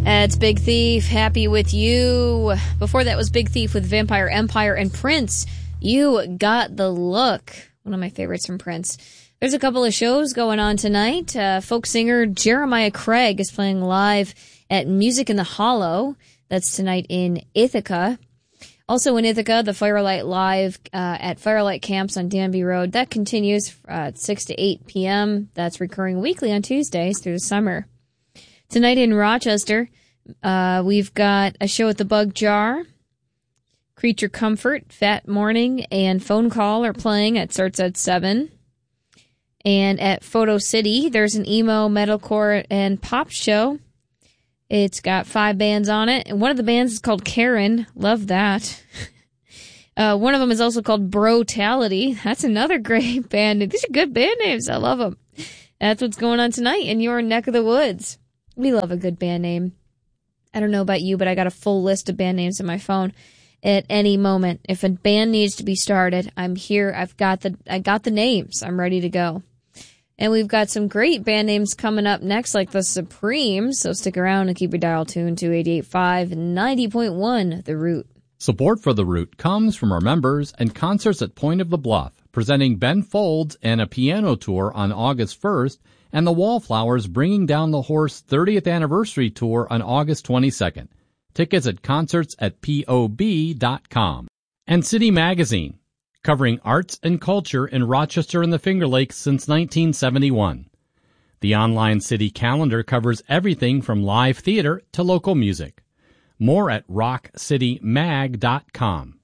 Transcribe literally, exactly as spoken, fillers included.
It's Big Thief, Happy With You. Before that was Big Thief with Vampire Empire and Prince, You Got the Look. One of my favorites from Prince. There's a couple of shows going on tonight. Uh, folk singer Jeremiah Craig is playing live at Music in the Hollow. That's tonight in Ithaca. Also in Ithaca, the Firelight Live uh, at Firelight Camps on Danby Road. That continues uh, at six to eight p.m. That's recurring weekly on Tuesdays through the summer. Tonight in Rochester, uh, we've got a show at the Bug Jar. Creature Comfort, Fat Morning, and Phone Call are playing. It starts at seven. And at Photo City, there's an emo, metalcore, and pop show. It's got five bands on it, and one of the bands is called Karen. Love that. uh, one of them is also called Brotality. That's another great band. These are good band names. I love them. That's what's going on tonight in your neck of the woods. We love a good band name. I don't know about you, but I got a full list of band names on my phone at any moment. If a band needs to be started, I'm here. I've got the I got the names. I'm ready to go. And we've got some great band names coming up next, like the Supremes. So stick around and keep your dial tuned to eighty-eight point five and ninety point one The Root. Support for The Root comes from our members and concerts at Point of the Bluff, presenting Ben Folds and a piano tour on August first, and the Wallflowers bringing down the Horse thirtieth Anniversary Tour on August twenty-second. Tickets at concerts at P O B dot com. And City Magazine, covering arts and culture in Rochester and the Finger Lakes since nineteen seventy-one. The online city calendar covers everything from live theater to local music. More at rock city mag dot com.